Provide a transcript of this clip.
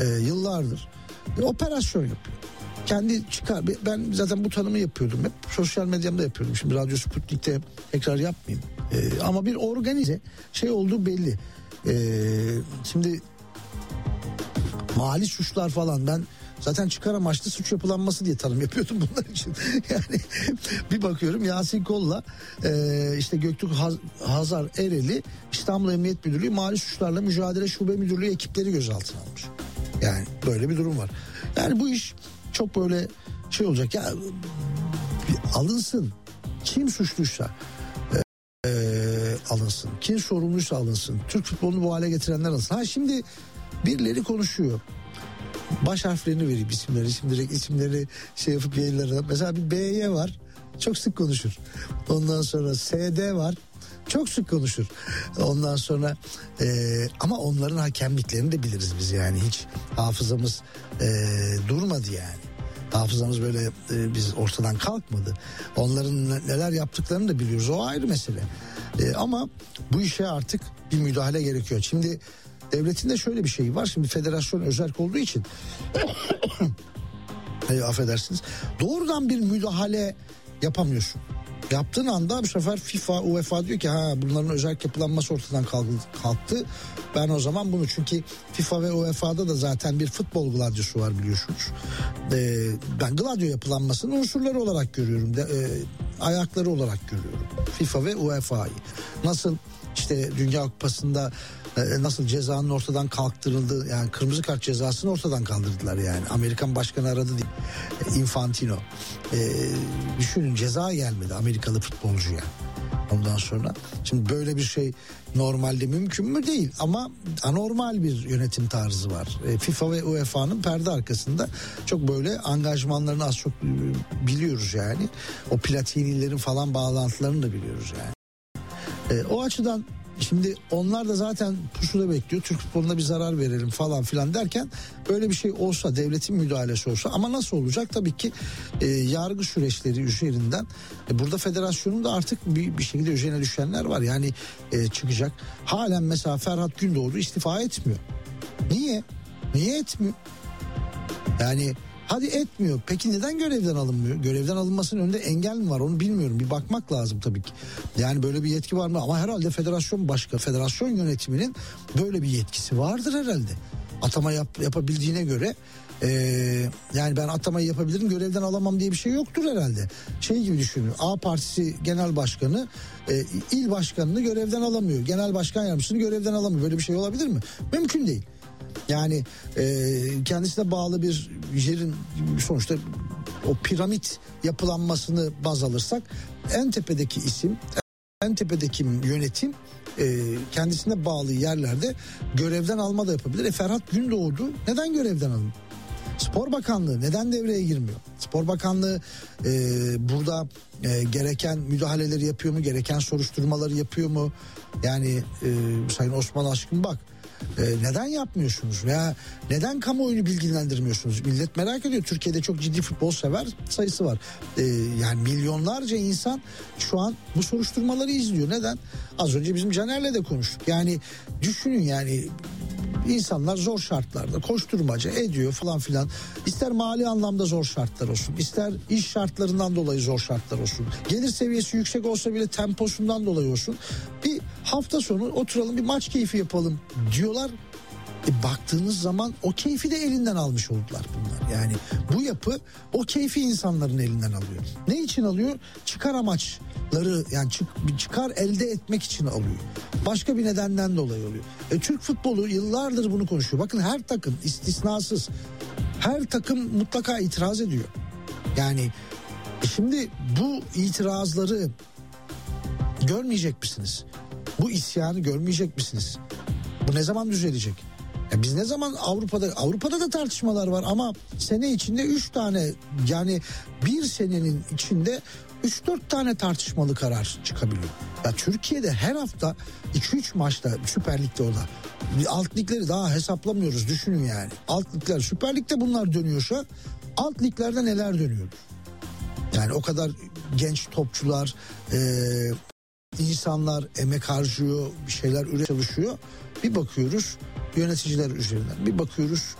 yıllardır operasyon yapıyor. Kendi çıkar. Ben zaten bu tanımı yapıyordum hep. Sosyal medyamda yapıyordum. Şimdi Radyo Sputnik'te tekrar yapmayayım. Ama bir organize şey olduğu belli. Şimdi mali suçlar falan, ben zaten çıkar amaçlı suç yapılanması diye tanım yapıyordum bunlar için. Yani bir bakıyorum Yasin Kol'la işte Göktürk Hazar Ereli İstanbul Emniyet Müdürlüğü Mali Suçlarla Mücadele Şube Müdürlüğü ekipleri gözaltına almış. Yani böyle bir durum var. Yani bu iş çok böyle şey olacak ya, alınsın. Kim suçluysa alınsın. Kim sorumluysa alınsın. Türk futbolunu bu hale getirenler alınsın. Ha şimdi birileri konuşuyor. Baş harflerini vereyim, isimleri şey yapıp yayınlarına. Mesela bir BY var. Çok sık konuşur. Ondan sonra SD var. Çok sık konuşur. Ondan sonra ama onların hakemliklerini de biliriz biz yani. Hiç hafızamız durmadı yani. Hafızamız böyle biz ortadan kalkmadı. Onların neler yaptıklarını da biliyoruz. O ayrı mesele. Ama bu işe artık bir müdahale gerekiyor. Şimdi devletin de şöyle bir şey var. Şimdi federasyon özerk olduğu için affedersiniz, doğrudan bir müdahale yapamıyorsun. Yaptığın anda bu sefer FIFA, UEFA diyor ki bunların özerk yapılanması ortadan kalktı. Ben o zaman bunu, çünkü FIFA ve UEFA'da da zaten bir futbol gladyosu var biliyorsunuz. Ben gladyo yapılanmasının unsurları olarak görüyorum. Ayakları olarak görüyorum. FIFA ve UEFA'yı. Nasıl işte Dünya Kupası'nda nasıl cezanın ortadan kaldırıldığı, yani kırmızı kart cezasını ortadan kaldırdılar yani. Amerikan başkanı aradı değil. Infantino. Düşünün, ceza gelmedi Amerikalı futbolcuya. Ondan sonra şimdi böyle bir şey normalde mümkün mü? Değil, ama anormal bir yönetim tarzı var. FIFA ve UEFA'nın perde arkasında çok böyle angajmanlarını az çok biliyoruz yani. O Platini'lerin falan bağlantılarını da biliyoruz yani. O açıdan şimdi onlar da zaten pusuda bekliyor. Türk futboluna bir zarar verelim falan filan derken, böyle bir şey olsa, devletin müdahalesi olsa, ama nasıl olacak? Tabii ki yargı süreçleri üzerinden. Burada federasyonun da artık bir şekilde üzerine düşenler var. Yani çıkacak. Halen mesela Ferhat Gündoğdu istifa etmiyor. Niye? Niye etmiyor? Yani hadi etmiyor. Peki neden görevden alınmıyor? Görevden alınmasının önünde engel mi var? Onu bilmiyorum. Bir bakmak lazım tabii ki. Yani böyle bir yetki var mı? Ama herhalde federasyon yönetiminin böyle bir yetkisi vardır herhalde. Atama yapabildiğine göre yani ben atamayı yapabilirim, görevden alamam diye bir şey yoktur herhalde. Şey gibi düşünün. A Partisi Genel Başkanı il başkanını görevden alamıyor. Genel Başkan Yardımcısını görevden alamıyor. Böyle bir şey olabilir mi? Mümkün değil. Yani kendisine bağlı bir yerin sonuçta o piramit yapılanmasını baz alırsak, en tepedeki isim, en tepedeki yönetim kendisine bağlı yerlerde görevden alma da yapabilir. Ferhat Gündoğdu neden görevden alındı? Spor Bakanlığı neden devreye girmiyor? Spor Bakanlığı burada gereken müdahaleleri yapıyor mu? Gereken soruşturmaları yapıyor mu? Yani Sayın Osman Aşkın bak. Neden yapmıyorsunuz veya neden kamuoyunu bilgilendirmiyorsunuz? Millet merak ediyor. Türkiye'de çok ciddi futbol sever sayısı var. Yani milyonlarca insan şu an bu soruşturmaları izliyor. Neden? Az önce bizim Caner'le de konuştuk. Yani düşünün, yani insanlar zor şartlarda koşturmaca ediyor falan filan. İster mali anlamda zor şartlar olsun, ister iş şartlarından dolayı zor şartlar olsun, gelir seviyesi yüksek olsa bile temposundan dolayı olsun, bir hafta sonu oturalım bir maç keyfi yapalım diyorlar. Baktığınız zaman o keyfi de elinden almış oldular bunlar. Yani bu yapı o keyfi insanların elinden alıyor. Ne için alıyor? Çıkar amaçları, yani çıkar elde etmek için alıyor. Başka bir nedenden dolayı oluyor. Türk futbolu yıllardır bunu konuşuyor. Bakın her takım istisnasız, her takım mutlaka itiraz ediyor. Yani şimdi bu itirazları görmeyecek misiniz? Bu isyanı görmeyecek misiniz? Bu ne zaman düzelecek? Ya biz ne zaman Avrupa'da da tartışmalar var ama sene içinde 3 tane, yani bir senenin içinde 3-4 tane tartışmalı karar çıkabiliyor. Ya Türkiye'de her hafta 2-3 maçta, Süper Lig'de orada. Alt ligleri daha hesaplamıyoruz, düşünün yani. Alt ligler, Süper Lig'de bunlar dönüyorsa alt liglerde neler dönüyor? Yani o kadar genç topçular, insanlar emek harcıyor, bir şeyler çalışıyor. Bir bakıyoruz yöneticiler üzerinden, bir bakıyoruz